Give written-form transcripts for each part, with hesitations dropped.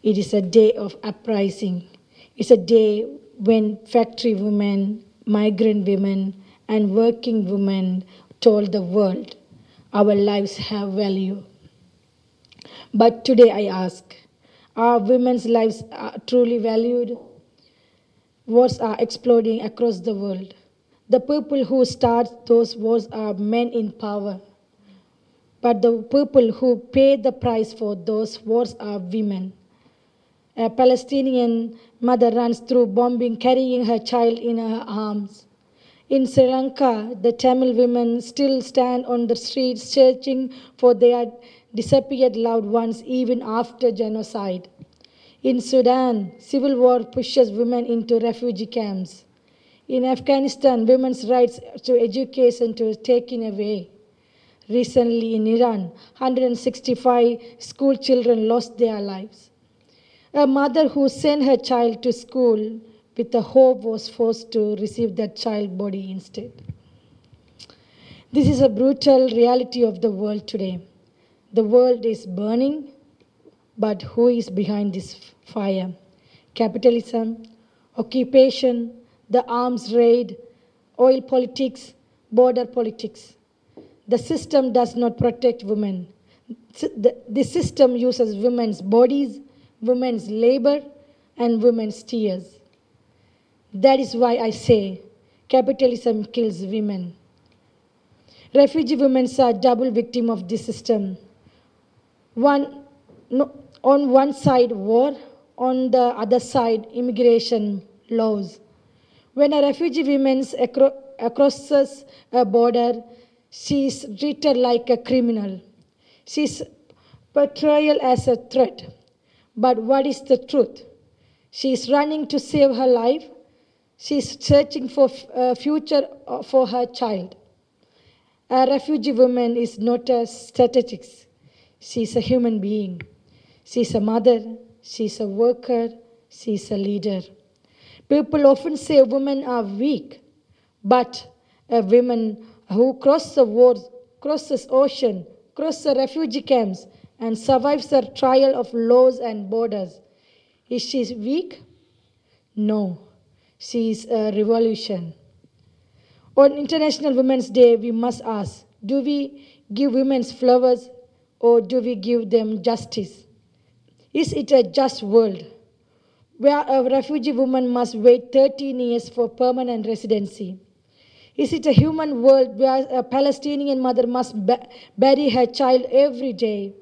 It is a day of uprising. It's a day when factory women, migrant women, and working women told the world our lives have value. But today I ask, are women's lives truly valued? Wars are exploding across the world. The people who start those wars are men in power. But the people who pay the price for those wars are women. A Palestinian mother runs through bombing carrying her child in her arms. In Sri Lanka, the Tamil women still stand on the streets searching for their disappeared loved ones even after genocide. In Sudan, civil war pushes women into refugee camps. In Afghanistan, women's rights to education are taken away. Recently in Iran, 165 school children lost their lives. A mother who sent her child to school with the hope was forced to receive that child body instead. This is a brutal reality of the world today. The world is burning, but who is behind this fire? Capitalism, occupation, the arms raid, oil politics, border politics. The system does not protect women. The system uses women's bodies, women's labor, and women's tears. That is why I say capitalism kills women. Refugee women are double victim of this system. On one side, war, on the other side, immigration laws. When a refugee woman crosses a border, she is treated like a criminal. She is portrayed as a threat. But what is the truth? She is running to save her life. She is searching for a future for her child. A refugee woman is not a statistic. She is a human being. She is a mother. She is a worker. She is a leader. People often say women are weak, but a woman who crosses the wars, crosses ocean, crosses the refugee camps, and survives the trial of laws and borders. Is she weak? No. She is a revolution. On International Women's Day, we must ask, do we give women flowers or do we give them justice? Is it a just world where a refugee woman must wait 13 years for permanent residency? Is it a human world where a Palestinian mother must bury her child every day?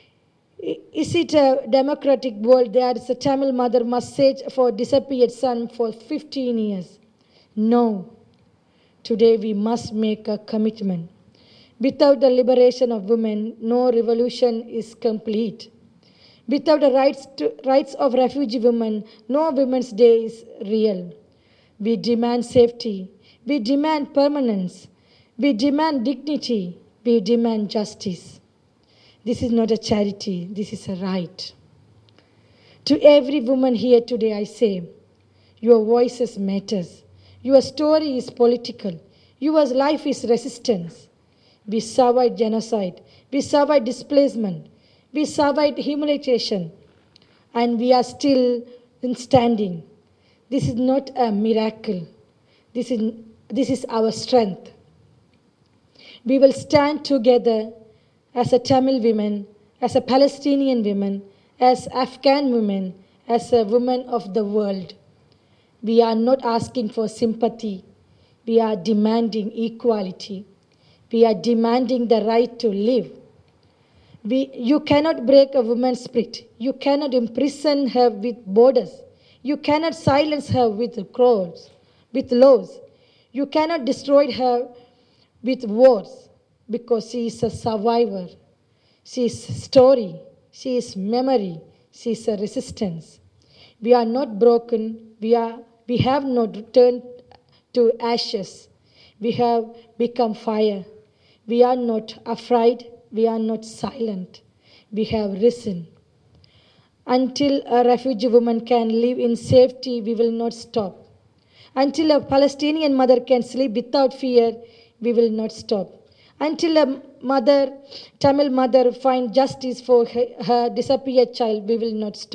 Is it a democratic world where a Tamil mother must search for a disappeared son for 15 years? No. Today we must make a commitment. Without the liberation of women, no revolution is complete. Without the rights of refugee women, no Women's Day is real. We demand safety. We demand permanence. We demand dignity. We demand justice. This is not a charity. This is a right. To every woman here today, I say, your voices matters. Your story is political. Your life is resistance. We survived genocide. We survived displacement. We survived humiliation. And we are still standing. This is not a miracle. This is our strength. We will stand together as a Tamil woman, as a Palestinian woman, as Afghan women, as a woman of the world. We are not asking for sympathy. We are demanding equality. We are demanding the right to live. You cannot break a woman's spirit. You cannot imprison her with borders. You cannot silence her with laws. You cannot destroy her with wars because she is a survivor. She is story. She is memory. She is a resistance. We are not broken. We have not turned to ashes. We have become fire. We are not afraid. We are not silent. We have risen. Until a refugee woman can live in safety, we will not stop. Until a Palestinian mother can sleep without fear, we will not stop. Until a Tamil mother finds justice for her disappeared child, we will not stop.